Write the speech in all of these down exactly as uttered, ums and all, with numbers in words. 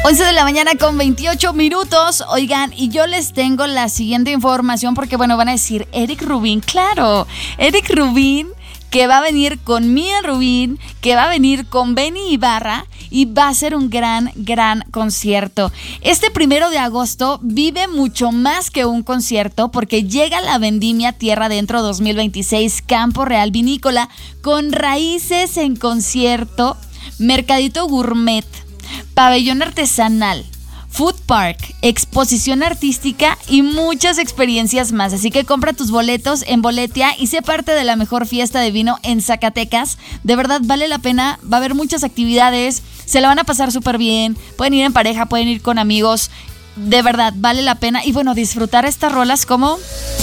once de la mañana con veintiocho minutos. Oigan, y yo les tengo la siguiente información porque, bueno, van a decir, Eric Rubin, claro, Eric Rubin, que va a venir con Mía Rubin, que va a venir con Benny Ibarra y va a ser un gran, gran concierto. Este primero de agosto vive mucho más que un concierto porque llega la Vendimia Tierra Adentro dos mil veintiséis Campo Real Vinícola con Raíces en concierto, Mercadito Gourmet, Pabellón Artesanal, Food Park, exposición artística y muchas experiencias más. Así que compra tus boletos en Boletia y sé parte de la mejor fiesta de vino en Zacatecas. De verdad vale la pena, va a haber muchas actividades, se la van a pasar súper bien, pueden ir en pareja, pueden ir con amigos, de verdad vale la pena. Y bueno, disfrutar estas rolas como...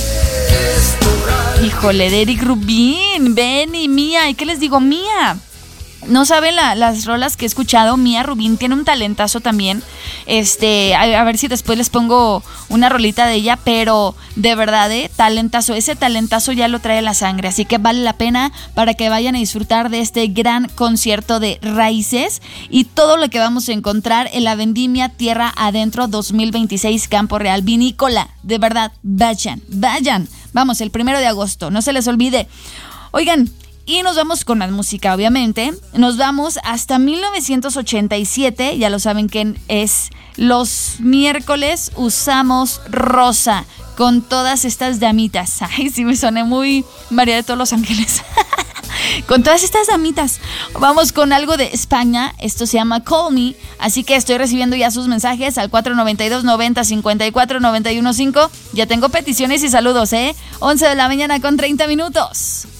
Híjole, de Eric Rubin, Benny, Mía, ¿y qué les digo? Mía. No saben la, las rolas que he escuchado. Mía Rubin tiene un talentazo también. Este, a, a ver si después les pongo una rolita de ella, pero de verdad, eh, talentazo. Ese talentazo ya lo trae la sangre, así que vale la pena para que vayan a disfrutar de este gran concierto de Raíces y todo lo que vamos a encontrar en la Vendimia Tierra Adentro dos mil veintiséis Campo Real Vinícola. De verdad, vayan, vayan. Vamos, el primero de agosto, no se les olvide. Oigan, y nos vamos con la música, obviamente. Nos vamos hasta mil novecientos ochenta y siete. Ya lo saben que es los miércoles usamos rosa con todas estas damitas. Ay, sí me soné muy María de todos los ángeles. Con todas estas damitas. Vamos con algo de España. Esto se llama Call Me. Así que estoy recibiendo ya sus mensajes al cuatro noventa y dos, noventa, cincuenta y cuatro, noventa y uno, cinco. Ya tengo peticiones y saludos, ¿eh? once de la mañana con treinta minutos.